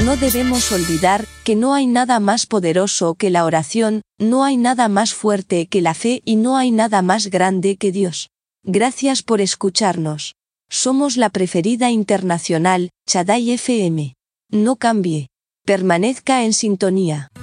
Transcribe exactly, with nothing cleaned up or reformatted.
no debemos olvidar que no hay nada más poderoso que la oración, no hay nada más fuerte que la fe y no hay nada más grande que Dios. Gracias por escucharnos. Somos la preferida internacional, Shaddai F M. No cambie. Permanezca en sintonía.